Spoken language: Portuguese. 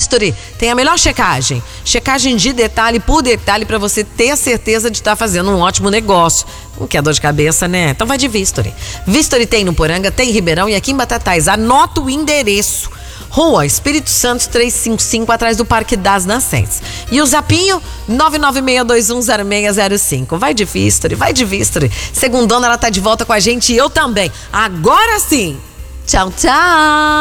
Vistory tem a melhor checagem. Checagem de detalhe por detalhe para você ter a certeza de estar fazendo um ótimo negócio. Não quer dor de cabeça, né? Então vai de Vistory. Vistory tem no Poranga, tem em Ribeirão e aqui em Batatais. Anota o endereço. Rua Espírito Santo 355, atrás do Parque das Nascentes. E o zapinho 996210605. Vai de Vistory, vai de Vistory. Segundona, ela tá de volta com a gente e eu também. Agora sim. Tchau, tchau.